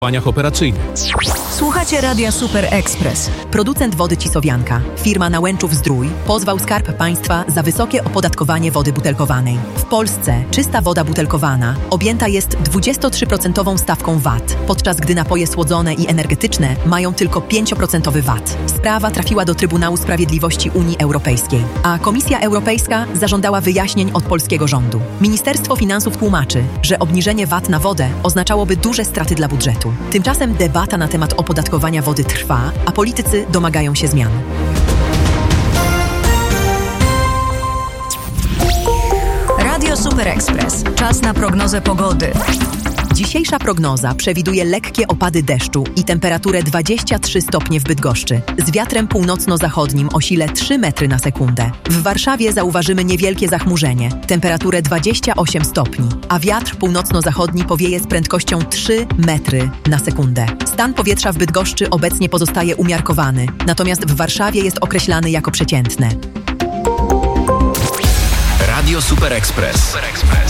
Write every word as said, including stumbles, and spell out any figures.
operacyjnych. Słuchacie Radia Super Express. Producent wody Cisowianka, firma Nałęczów-Zdrój, pozwał Skarb Państwa za wysokie opodatkowanie wody butelkowanej. W Polsce czysta woda butelkowana objęta jest dwudziestotrzyprocentową stawką V A T, podczas gdy napoje słodzone i energetyczne mają tylko pięć procent V A T. Sprawa trafiła do Trybunału Sprawiedliwości Unii Europejskiej, a Komisja Europejska zażądała wyjaśnień od polskiego rządu. Ministerstwo Finansów tłumaczy, że obniżenie V A T na wodę oznaczałoby duże straty dla budżetu. Tymczasem debata na temat opodatkowania wody trwa, a politycy domagają się zmian. Radio Super Express. Czas na prognozę pogody. Dzisiejsza prognoza przewiduje lekkie opady deszczu i temperaturę dwadzieścia trzy stopnie w Bydgoszczy, z wiatrem północno-zachodnim o sile trzy metry na sekundę. W Warszawie zauważymy niewielkie zachmurzenie, temperaturę dwadzieścia osiem stopni, a wiatr północno-zachodni powieje z prędkością trzy metry na sekundę. Stan powietrza w Bydgoszczy obecnie pozostaje umiarkowany, natomiast w Warszawie jest określany jako przeciętne. Radio Super Express. Super Express.